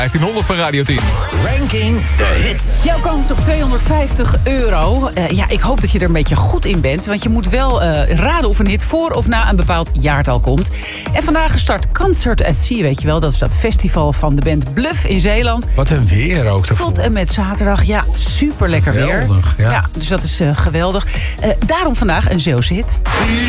1500 van Radio 10. Ranking the hits. Jouw kans op €250. Ja, ik hoop dat je er een beetje goed in bent. Want je moet wel raden of een hit voor of na een bepaald jaartal komt. En vandaag start Concert at Sea, weet je wel. Dat is dat festival van de band Bluff in Zeeland. Wat een weer ook ervoor. Tot en met zaterdag. Ja, super lekker weer. Geweldig, ja. Dus dat is geweldig. Daarom vandaag een Zeeuwse hit.